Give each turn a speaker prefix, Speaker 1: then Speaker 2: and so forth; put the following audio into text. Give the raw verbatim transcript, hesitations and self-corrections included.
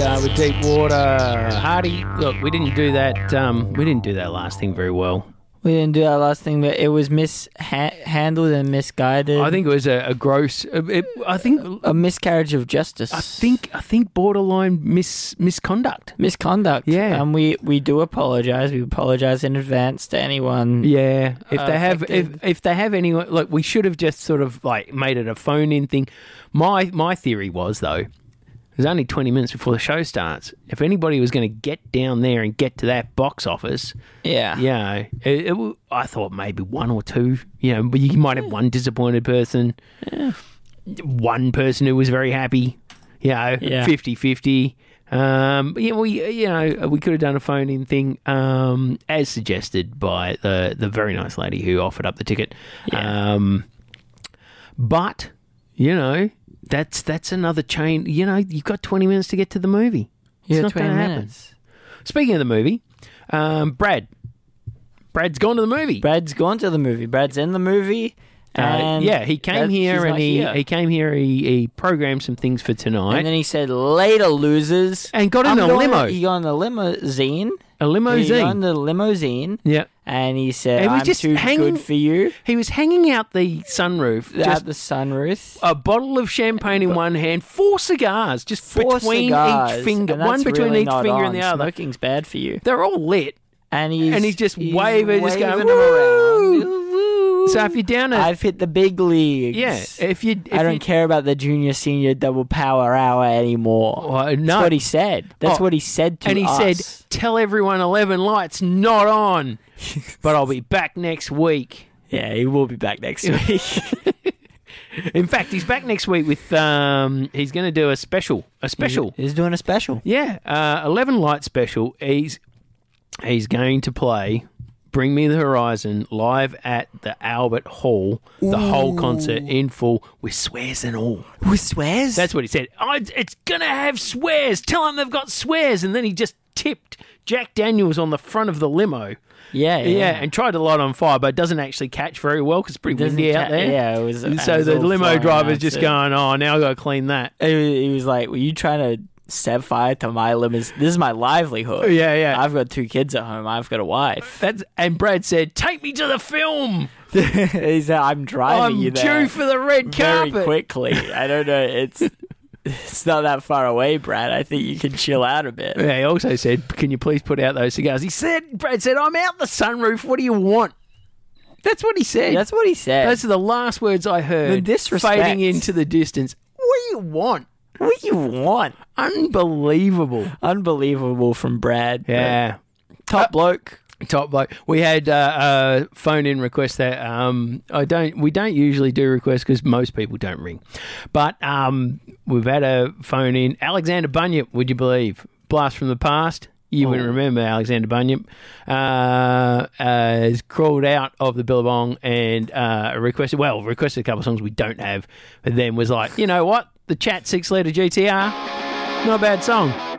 Speaker 1: uh, with Deep Water. Hardy, look, we didn't do that. Um, we didn't do that last thing very well.
Speaker 2: We didn't do that last thing, but it was mishandled and misguided.
Speaker 1: I think it was a, a gross. It, I think
Speaker 2: a miscarriage of justice.
Speaker 1: I think I think borderline mis misconduct.
Speaker 2: Misconduct.
Speaker 1: Yeah,
Speaker 2: and we, we do apologise. We apologise in advance to anyone.
Speaker 1: Yeah, if
Speaker 2: uh,
Speaker 1: they have
Speaker 2: affected.
Speaker 1: if if they have anyone, look, we should have just sort of like made it a phone in thing. My my theory was though. It was only twenty minutes before the show starts. If anybody was going to get down there and get to that box office,
Speaker 2: yeah,
Speaker 1: you know, it, it, I thought maybe one or two, you know, but you might have one disappointed person,
Speaker 2: yeah.
Speaker 1: one person who was very happy, you know,
Speaker 2: yeah.
Speaker 1: fifty-fifty. Um, but yeah, we, you know, we could have done a phone-in thing, um, as suggested by the, the very nice lady who offered up the ticket.
Speaker 2: Yeah.
Speaker 1: Um, but, you know... That's that's another chain. You know, you've got twenty minutes to get to the movie. It's
Speaker 2: yeah,
Speaker 1: not going to happen. Speaking of the movie, um, Brad. Brad's gone to the movie.
Speaker 2: Brad's gone to the movie. Brad's in the movie. And
Speaker 1: uh, yeah, he came here and he, here. he came here. He, he programmed some things for tonight,
Speaker 2: and then he said, "Later, losers,"
Speaker 1: and got in
Speaker 2: I'm
Speaker 1: a limo.
Speaker 2: He got in a limousine.
Speaker 1: A limousine.
Speaker 2: He got in the limousine.
Speaker 1: Yeah.
Speaker 2: And he said,
Speaker 1: he was
Speaker 2: I'm
Speaker 1: just
Speaker 2: too
Speaker 1: hanging,
Speaker 2: good for you.
Speaker 1: He was hanging out the sunroof.
Speaker 2: Out
Speaker 1: just
Speaker 2: the sunroof.
Speaker 1: A bottle of champagne in one hand, four cigars, just
Speaker 2: four
Speaker 1: between
Speaker 2: cigars,
Speaker 1: each finger, one between
Speaker 2: really
Speaker 1: each finger
Speaker 2: on.
Speaker 1: and the other.
Speaker 2: Smoking's bad for you.
Speaker 1: They're all lit.
Speaker 2: And he's,
Speaker 1: and he's just
Speaker 2: he's
Speaker 1: waving, just going,
Speaker 2: them around.
Speaker 1: Woo! So if you're down at...
Speaker 2: I've hit the big leagues.
Speaker 1: Yeah. If you, if
Speaker 2: I don't
Speaker 1: you,
Speaker 2: care about the junior, senior double power hour anymore.
Speaker 1: Well, no.
Speaker 2: That's what he said. That's
Speaker 1: oh,
Speaker 2: what he said to us.
Speaker 1: And he
Speaker 2: us.
Speaker 1: said, tell everyone eleven Lights not on, but I'll be back next week.
Speaker 2: Yeah, he will be back next week.
Speaker 1: In fact, he's back next week with, um, he's going to do a special. A special.
Speaker 2: He's doing a special.
Speaker 1: Yeah. Uh, eleven Light special. He's, he's going to play... Bring Me the Horizon live at the Albert Hall, the
Speaker 2: Ooh.
Speaker 1: whole concert in full with swears and all.
Speaker 2: With swears?
Speaker 1: That's what he said. Oh, it's, it's going to have swears. Tell them they've got swears. And then he just tipped Jack Daniels on the front of the limo.
Speaker 2: Yeah, yeah.
Speaker 1: Yeah, and tried to light on fire, but it doesn't actually catch very well because it's pretty windy out
Speaker 2: ca-
Speaker 1: there.
Speaker 2: Yeah, it was.
Speaker 1: So
Speaker 2: it was
Speaker 1: the
Speaker 2: all
Speaker 1: limo driver's just
Speaker 2: it.
Speaker 1: going, oh, now I've got to clean that.
Speaker 2: He was like, were you trying to set fire to my limits? This is my livelihood.
Speaker 1: Yeah, yeah.
Speaker 2: I've got two kids at home. I've got a wife.
Speaker 1: That's And Brad said, take me to the film.
Speaker 2: He said, I'm driving
Speaker 1: I'm
Speaker 2: you there.
Speaker 1: due for the red
Speaker 2: very
Speaker 1: carpet.
Speaker 2: quickly. I don't know. It's it's not that far away, Brad. I think you can chill out a bit.
Speaker 1: Yeah, he also said, can you please put out those cigars? He said, Brad said, I'm out the sunroof. What do you want? That's what he said.
Speaker 2: That's what he said.
Speaker 1: Those are the last words I heard.
Speaker 2: The disrespect.
Speaker 1: Fading into the distance. What do you want?
Speaker 2: What do you want?
Speaker 1: Unbelievable.
Speaker 2: Unbelievable from Brad.
Speaker 1: Yeah.
Speaker 2: Top
Speaker 1: uh,
Speaker 2: bloke.
Speaker 1: Top bloke. We had uh, a phone-in request that um, I don't. We don't usually do requests because most people don't ring. But um, we've had a phone-in. Alexander Bunyip, would you believe? Blast from the past. You
Speaker 2: oh.
Speaker 1: wouldn't remember Alexander Bunyip. Uh, uh, has crawled out of the Billabong and uh, requested, well, requested a couple of songs we don't have, but then was like, you know what? The Chat six-letter G T R, not a bad song.